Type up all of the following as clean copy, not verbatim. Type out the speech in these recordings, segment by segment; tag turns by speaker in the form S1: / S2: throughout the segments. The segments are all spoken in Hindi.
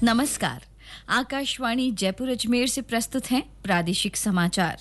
S1: नमस्कार। आकाशवाणी जयपुर अजमेर से प्रस्तुत हैं प्रादेशिक समाचार।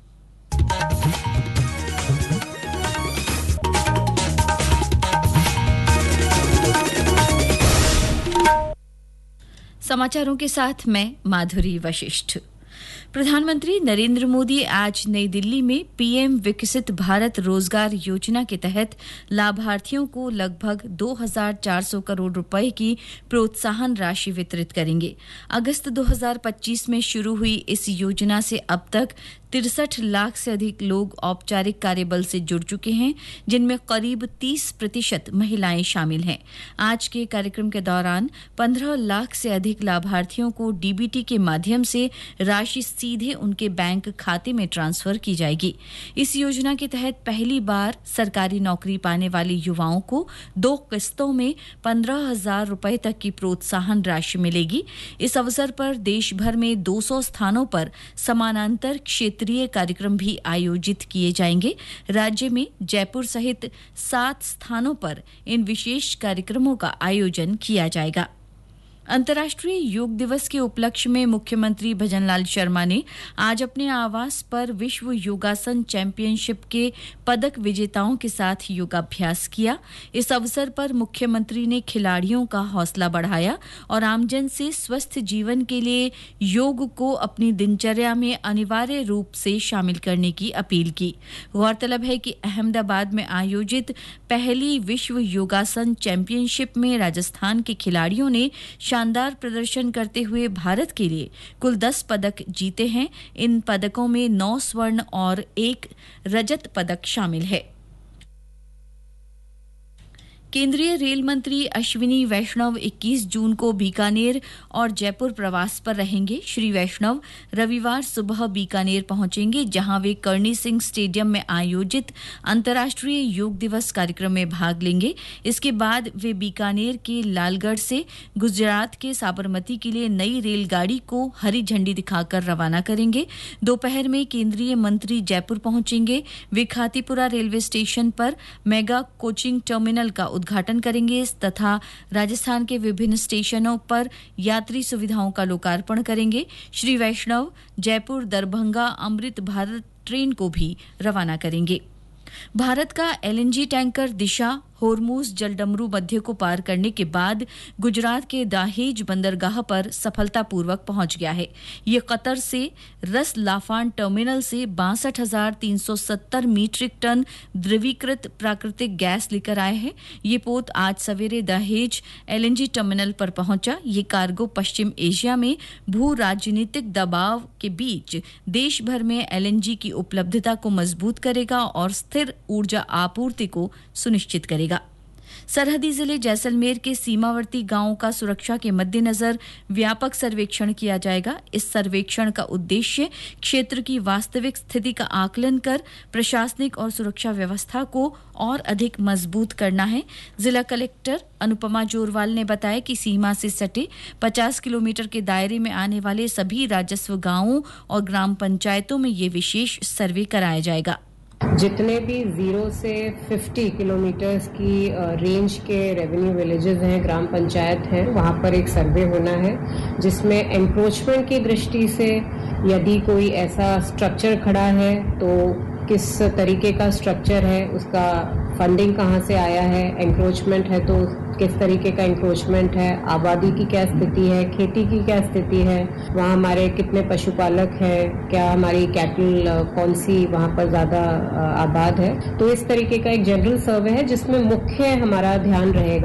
S1: समाचारों के साथ मैं माधुरी वशिष्ठ। प्रधानमंत्री नरेंद्र मोदी आज नई दिल्ली में पीएम विकसित भारत रोजगार योजना के तहत लाभार्थियों को लगभग 2,400 करोड़ रुपए की प्रोत्साहन राशि वितरित करेंगे। अगस्त 2025 में शुरू हुई इस योजना से अब तक 63 लाख से अधिक लोग औपचारिक कार्यबल से जुड़ चुके हैं, जिनमें करीब 30% महिलाएं शामिल हैं। आज के कार्यक्रम के दौरान 15 लाख से अधिक लाभार्थियों को डीबीटी के माध्यम से राशि सीधे उनके बैंक खाते में ट्रांसफर की जाएगी। इस योजना के तहत पहली बार सरकारी नौकरी पाने वाले युवाओं को 2 किस्तों में 15,000 रुपए तक की प्रोत्साहन राशि मिलेगी। इस अवसर पर देश भर में 200 स्थानों पर समानांतर क्षेत्रीय कार्यक्रम भी आयोजित किए जाएंगे। राज्य में जयपुर सहित 7 स्थानों पर इन विशेष कार्यक्रमों का आयोजन किया जाएगा। अंतर्राष्ट्रीय योग दिवस के उपलक्ष्य में मुख्यमंत्री भजनलाल शर्मा ने आज अपने आवास पर विश्व योगासन चैंपियनशिप के पदक विजेताओं के साथ योगाभ्यास किया। इस अवसर पर मुख्यमंत्री ने खिलाड़ियों का हौसला बढ़ाया और आमजन से स्वस्थ जीवन के लिए योग को अपनी दिनचर्या में अनिवार्य रूप से शामिल करने की अपील की। गौरतलब है कि अहमदाबाद में आयोजित पहली विश्व योगासन चैंपियनशिप में राजस्थान के खिलाड़ियों ने शानदार प्रदर्शन करते हुए भारत के लिए कुल 10 पदक जीते हैं। इन पदकों में 9 स्वर्ण और 1 रजत पदक शामिल है। केंद्रीय रेल मंत्री अश्विनी वैष्णव 21 जून को बीकानेर और जयपुर प्रवास पर रहेंगे। श्री वैष्णव रविवार सुबह बीकानेर पहुंचेंगे, जहां वे कर्णी सिंह स्टेडियम में आयोजित अंतर्राष्ट्रीय योग दिवस कार्यक्रम में भाग लेंगे। इसके बाद वे बीकानेर के लालगढ़ से गुजरात के साबरमती के लिए नई रेलगाड़ी को हरी झंडी दिखाकर रवाना करेंगे। दोपहर में केंद्रीय मंत्री जयपुर पहुंचेंगे। वे खातीपुरा रेलवे स्टेशन पर मेगा कोचिंग टर्मिनल का उद्घाटन करेंगे तथा राजस्थान के विभिन्न स्टेशनों पर यात्री सुविधाओं का लोकार्पण करेंगे। श्री वैष्णव जयपुर दरभंगा अमृत भारत ट्रेन को भी रवाना करेंगे। भारत का एलएनजी टैंकर दिशा होर्मुज जलडमरू मध्य को पार करने के बाद गुजरात के दाहेज बंदरगाह पर सफलतापूर्वक पहुंच गया है। ये कतर से रस लाफान टर्मिनल से 62,370 मीट्रिक टन द्रवीकृत प्राकृतिक गैस लेकर आए हैं। ये पोत आज सवेरे दहेज एलएनजी टर्मिनल पर पहुंचा। ये कार्गो पश्चिम एशिया में भू राजनीतिक दबाव के बीच देश भर में एलएनजी की उपलब्धता को मजबूत करेगा और स्थिर ऊर्जा आपूर्ति को सुनिश्चित करेगा। सरहदी जिले जैसलमेर के सीमावर्ती गांवों का सुरक्षा के मद्देनजर व्यापक सर्वेक्षण किया जाएगा। इस सर्वेक्षण का उद्देश्य क्षेत्र की वास्तविक स्थिति का आकलन कर प्रशासनिक और सुरक्षा व्यवस्था को और अधिक मजबूत करना है। जिला कलेक्टर अनुपमा जोरवाल ने बताया कि सीमा से सटे 50 किलोमीटर के दायरे में आने वाले सभी राजस्व गांवों और ग्राम पंचायतों में ये विशेष सर्वे कराया जाएगा।
S2: जितने भी 0 से 50 किलोमीटर्स की रेंज के रेवेन्यू विलेजेस हैं, ग्राम पंचायत हैं, वहाँ पर एक सर्वे होना है, जिसमें एंक्रोचमेंट की दृष्टि से यदि कोई ऐसा स्ट्रक्चर खड़ा है तो किस तरीके का स्ट्रक्चर है, उसका फंडिंग कहाँ से आया है, एंक्रोचमेंट है तो किस तरीके का एंक्रोचमेंट है, आबादी की क्या स्थिति है, खेती की क्या स्थिति है, वहाँ हमारे कितने पशुपालक हैं, क्या हमारी कैटल कौन सी वहाँ पर ज़्यादा आबाद है। तो इस तरीके का एक जनरल सर्वे है जिसमें मुख्य हमारा ध्यान रहेगा